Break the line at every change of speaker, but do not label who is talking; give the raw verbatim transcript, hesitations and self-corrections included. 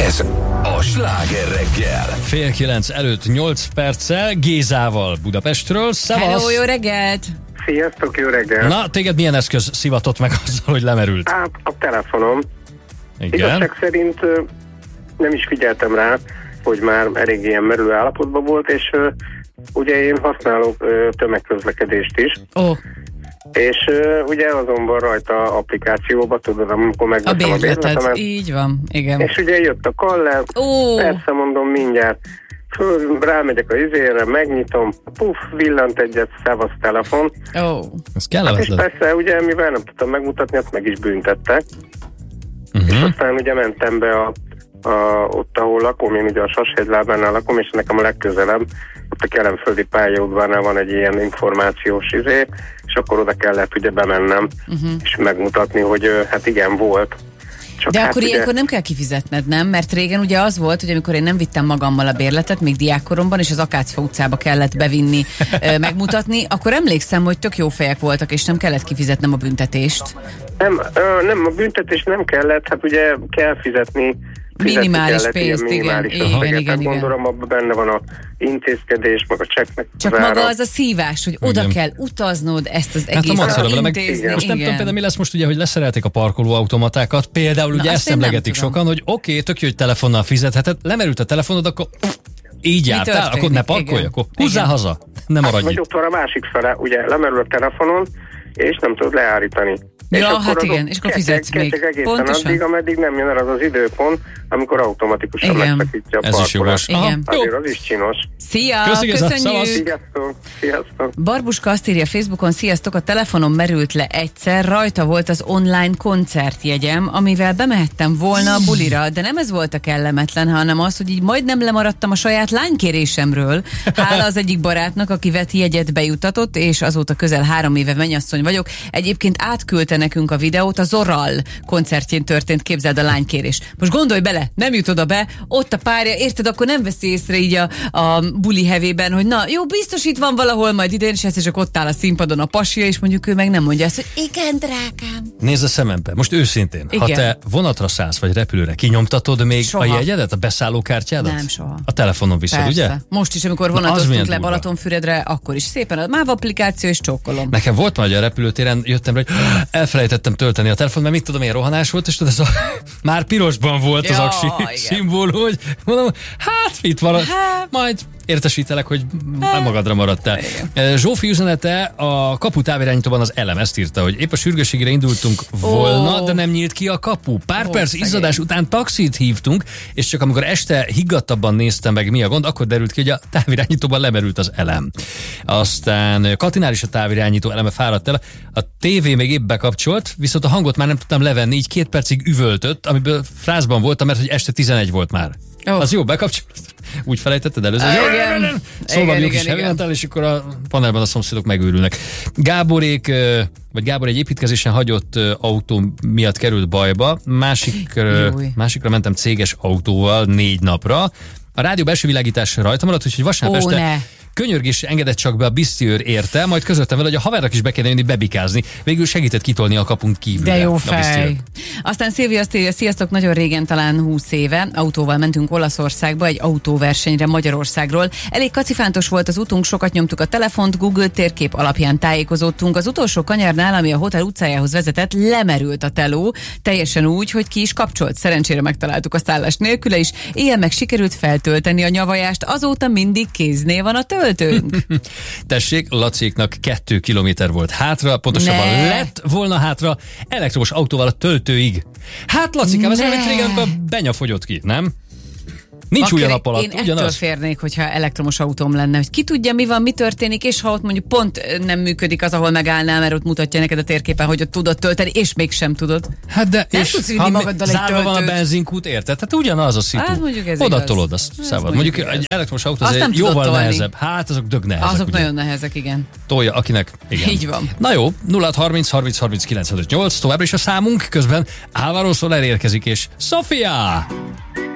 Ez a Sláger reggel.
Fél kilenc előtt nyolc perccel Gézával Budapestről. Szevasz!
Hello, jó reggelt!
Sziasztok, jó reggel!
Na, téged milyen eszköz szivatott meg azzal, hogy lemerült?
Hát a telefonom.
Igen.
Igazság szerint nem is figyeltem rá, hogy már elég ilyen merülő állapotban volt, és ugye én használok tömegközlekedést is.
Ó. Oh.
És uh, ugye azonban rajta applikációba, tudod, amikor megveszem
a
a
bérleted,
bérletemet.
így van, igen.
És ugye jött a kaller,
Ó.
persze mondom mindjárt, föl, rámegyek a izére, megnyitom, puff, villant egyet, szevasz telefon.
Ó. Oh.
Ez
Hát és
kellemetlen.
persze, ugye, mivel nem tudtam megmutatni, azt meg is büntettek.
Uh-huh.
És aztán ugye mentem be a, a, ott, ahol lakom, én ugye a Sashegylábánál lakom, és nekem a legközelebb, ott a Kelenföldi pályaudvarnál van egy ilyen információs izé, és akkor oda kellett ugye bemennem, uh-huh. és megmutatni, hogy hát igen, volt. Csak
De
hát
akkor
ugye...
ilyenkor nem kell kifizetned, nem? Mert régen ugye az volt, hogy amikor én nem vittem magammal a bérletet, még diákkoromban, és az Akácfa utcába kellett bevinni, megmutatni, akkor emlékszem, hogy tök jó fejek voltak, és nem kellett kifizetnem a büntetést.
Nem, ö, nem, a büntetés nem kellett, hát ugye kell fizetni,
minimális
kellett,
pénzt,
minimális
igen, igen, igen, igen.
Gondolom, abban benne van a intézkedés, meg a csekknek.
Csak
az
maga
ára.
az a szívás, hogy oda
Igen.
kell utaznod ezt az
Hát
egész
a macerabla, meg
intézni.
most nem
igen.
tudom például mi lesz most ugye, hogy leszerelték a parkolóautomatákat, például
Na,
ugye
azt
ezt
én nem
emlegetik
tudom.
sokan, hogy oké, okay, tök jó, hogy telefonnal fizetheted, lemerült a telefonod, akkor így
Mi
jártál,
történik?
akkor ne parkolj,
Igen.
akkor húzzál
Igen.
haza, nem maradj
Vagy
itt.
ott van a másik fele, ugye lemerül a telefonon, és nem tudod leállítani.
Ja,
és
hát
azok
igen, és akkor fizetsz
ketyeg,
még.
ketyeg egészen
Pontosan.
addig, ameddig nem jön el az az időpont, amikor automatikusan
Igen.
megszakítja a
Ez is jogos.
parkolást.
Aha,
Igen.
jó.
Azért az is csinos.
Szia,
Köszi, Géza,
köszönjük!
szavasz.
Sziasztok! Sziasztok!
Barbuska azt írja Facebookon, sziasztok, a telefonom merült le egyszer, rajta volt az online koncertjegyem, amivel bemehettem volna a bulira, de nem ez volt a kellemetlen, hanem az, hogy így majdnem lemaradtam a saját lánykérésemről. Hála az egyik barátnak, aki vett jegyet bejutatott, és azóta közel három éve mennyasszony vagyok. Egyébként átküldte nekünk a videót, a Zorral koncertjén történt, képzeld, a lánykérés. Most gondolj bele, nem jut oda be, ott a párja, érted, akkor nem veszi észre így a, a buli hevében, hogy na, jó, biztos itt van valahol majd idén, és ezt csak ott áll a színpadon a pasia, és mondjuk ő meg nem mondja ezt, hogy igen, drágám.
Nézd a szemembe, most őszintén, igen. Ha
Igen.
te vonatra szállsz, vagy repülőre, kinyomtatod még
Soha.
a jegyedet, a beszállókártyádat?
Nem, soha.
A telefonon viszed,
Persze.
ugye?
Most is, amikor
Na, az
vonatoztunk
milyen
le
durva.
Balatonfüredre, akkor is szépen a MÁV applikáció, és csókolom.
Nekem volt már, hogy a repülőtéren jöttem rá, hogy elfelejtettem tölteni a telefon, mert mit tudom, ilyen rohanás volt, és tudod, ez a, már pirosban volt az
Ja,
aksi
igen.
szimbólum, hogy mondom, hát mit van,
Hát.
majd értesítelek, hogy már magadra maradtál.
Igen.
Zsófi üzenete a kapu távirányítóban az elem ezt írta, hogy épp a sürgősségére indultunk volna,
Ó.
de nem nyílt ki a kapu. Pár
Ó,
perc
szegény.
izzadás után taxit hívtunk, és csak amikor este higgadtabban néztem meg, mi a gond, akkor derült ki, hogy a távirányítóban lemerült az elem. Aztán Katinál is a távirányító eleme fáradt el. A tévé még épp bekapcsolt, viszont a hangot már nem tudtam levenni, így két percig üvöltött, amiből frázban voltam, mert hogy este tizenegy volt már.
Ó.
Az jó, bekapcsolt. Úgy felejtetted előző.
Igen.
Szóval
Igen,
jó
igen,
kis
igen.
heavy, és akkor a panelben a szomszédok megőrülnek. Gáborék, ö, vagy Gábor egy építkezésen hagyott ö, autó miatt került bajba, másik, ö,
Júj.
másikra mentem céges autóval négy napra. A rádió belső világítás rajta maradt, úgyhogy vasárnap
Ó,
este
ne.
könyörgés engedett csak be a bisztiőr érte, majd közöltem vele, hogy a havernak is be kellene jönni bebikázni. Végül segített kitolni a kapunk kívülre.
De jó
a
fej.
bisztiőr.
Aztán Szilvi azt írja, sziasztok, nagyon régen, talán húsz éve autóval mentünk Olaszországba egy autóversenyre Magyarországról. Elég kacifántos volt az utunk, sokat nyomtuk a telefont, Google térkép alapján tájékozódtunk. Az utolsó kanyarnál, ami a hotel utcájához vezetett, lemerült a teló, teljesen úgy, hogy ki is kapcsolt. Szerencsére megtaláltuk a szállás nélküle is. Ilyen meg sikerült feltölteni a nyavajást, azóta mindig kéznél van a töltőnk.
Tessék, Lacéknak kettő kilométer volt hátra, pontosabban
Ne.
lett volna hátra elektromos autóval a töltőig. Hát Lacikám, ez
Ne.
olyan, mint régen, amikor a benya fogyott ki, nem? Nincs
Akkor
új a nap alatt,
én ettől
ugyanaz?
férnék, hogyha elektromos autóm lenne, hogy ki tudja, mi van, mi történik, és ha ott mondjuk pont nem működik az, ahol megállnál, mert ott mutatja neked a térképen, hogy ott tudod tölteni, és mégsem tudod.
Hát de,
Nem
és
tudsz vinni
ha
magaddal egy
zárva van a
töltőt.
benzinkút, érted? Hát ugyanaz a szitu.
Hát mondjuk ez
Oda
igaz.
tolod, azt
Ez
szabad.
mondjuk
Mondjuk
igaz.
egy elektromos autó
Azt nem
azért
tudod
jóval
tolni.
nehezebb. Hát azok dög nehezek.
Azok
ugye?
nagyon nehezek, igen.
Tolja, akinek, igen.
Így van.
Na jó, nulla harminc harminc harminc kilencvenöt nyolc, továbbra is a számunk, közben Álvaro Soler érkezik, és Sofia!